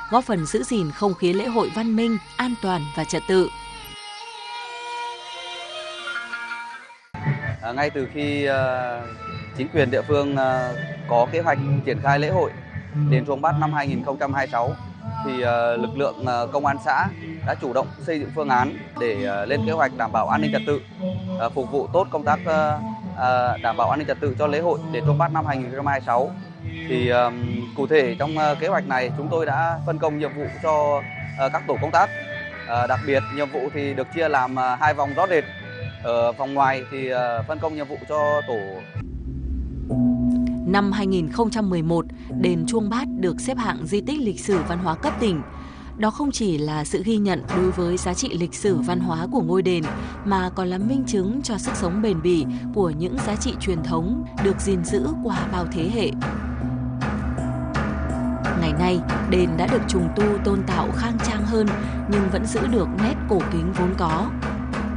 góp phần giữ gìn không khí lễ hội văn minh, an toàn và trật tự. Ngay từ khi chính quyền địa phương có kế hoạch triển khai lễ hội Đền Chuông Bát năm 2026 thì lực lượng công an xã đã chủ động xây dựng phương án để lên kế hoạch đảm bảo an ninh trật tự, phục vụ tốt công tác đảm bảo an ninh trật tự cho lễ hội Đền Chuông Bát năm 2026. Thì cụ thể trong kế hoạch này chúng tôi đã phân công nhiệm vụ cho các tổ công tác. Đặc biệt nhiệm vụ thì được chia làm 2 vòng rõ rệt. Ở vòng ngoài thì phân công nhiệm vụ cho tổ. Năm 2011, đền Chuông Bát được xếp hạng di tích lịch sử văn hóa cấp tỉnh. Đó không chỉ là sự ghi nhận đối với giá trị lịch sử văn hóa của ngôi đền, mà còn là minh chứng cho sức sống bền bỉ của những giá trị truyền thống được gìn giữ qua bao thế hệ. Ngày nay, đền đã được trùng tu tôn tạo khang trang hơn nhưng vẫn giữ được nét cổ kính vốn có.